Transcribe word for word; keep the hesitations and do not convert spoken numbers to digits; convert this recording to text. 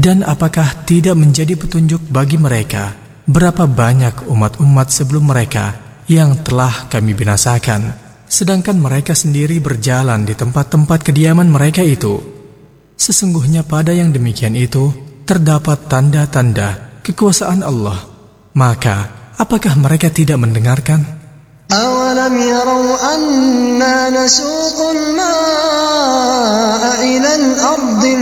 Dan apakah tidak menjadi petunjuk bagi mereka berapa banyak umat-umat sebelum mereka yang telah kami binasakan, sedangkan mereka sendiri berjalan di tempat-tempat kediaman mereka itu? Sesungguhnya pada yang demikian itu terdapat tanda-tanda kekuasaan Allah. Maka apakah mereka tidak mendengarkan? أَوَلَمْ يَرَوْا أَنَّا نَسُوقُ الْمَاءَ إِلَى الْأَرْضِ